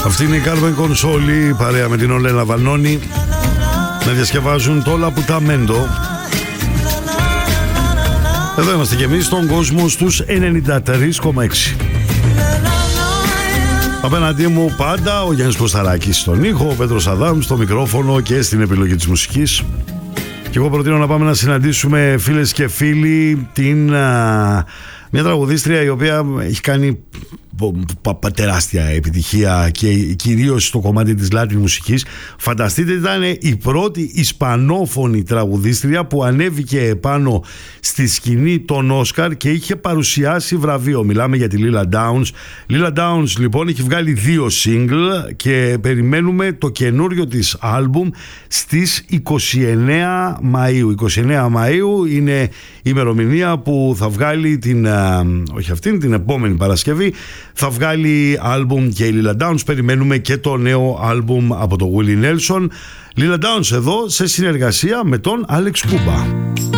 Αυτή είναι η Κάρμεν Κονσόλη παρέα με την Ολένα Βανώνη να διασκευάζουν το Λαπουταμέντο. Εδώ είμαστε κι εμείς στον κόσμο στους 93,6. Απέναντί μου πάντα ο Γιάννης Ποσταράκης στον ήχο, ο Πέτρος Αδάμ στο μικρόφωνο και στην επιλογή της μουσικής. Και εγώ προτείνω να πάμε να συναντήσουμε, φίλες και φίλοι, μια τραγουδίστρια η οποία έχει κάνει τεράστια επιτυχία και κυρίως στο κομμάτι της Latin μουσικής. Φανταστείτε, ήταν η πρώτη ισπανόφωνη τραγουδίστρια που ανέβηκε επάνω στη σκηνή των Όσκαρ και είχε παρουσιάσει βραβείο. Μιλάμε για τη Lila Downs. Lila Downs λοιπόν έχει βγάλει 2 single και περιμένουμε το καινούριο της άλμπουμ στις 29 Μαΐου. 29 Μαΐου είναι η ημερομηνία που θα βγάλει την επόμενη Παρασκευή θα βγάλει άλμπουμ και η Lila Downs. Περιμένουμε και το νέο άλμπουμ από το Willie Nelson. Lila Downs εδώ σε συνεργασία με τον Alex Kuba.